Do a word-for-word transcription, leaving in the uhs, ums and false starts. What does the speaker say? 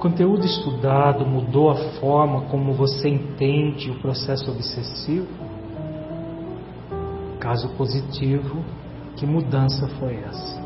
conteúdo estudado mudou a forma como você entende o processo obsessivo? Caso positivo, que mudança foi essa?